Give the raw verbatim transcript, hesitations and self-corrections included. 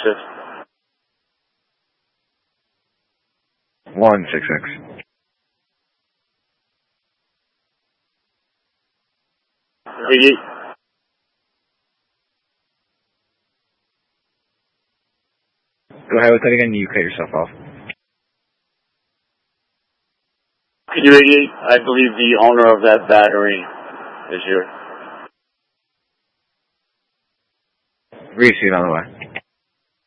six. one six six. Iggy. Go ahead with that again. You cut yourself off. You, Iggy, I believe the owner of that battery is here. Receive on the way.